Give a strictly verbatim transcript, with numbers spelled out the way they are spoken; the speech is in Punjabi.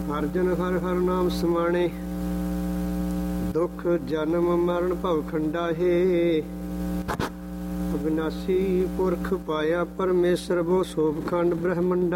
ਹਰ ਜਨ ਹਰ ਹਰ ਨਾਮ ਸਮਾਣੇ, ਦੁਖ ਜਨਮ ਮਰਨ ਭਵ ਖੰਡਾ ਹੈ। ਅਬਿਨਾਸੀ ਪੁਰਖ ਪਾਇਆ ਪਰਮੇਸ਼ਰ ਬੋ ਸੋਭ ਖੰਡ ਬ੍ਰਹਮੰਡਾ।